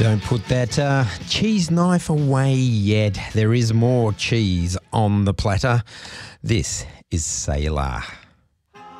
Don't put that cheese knife away yet. There is more cheese on the platter. This is Sailor.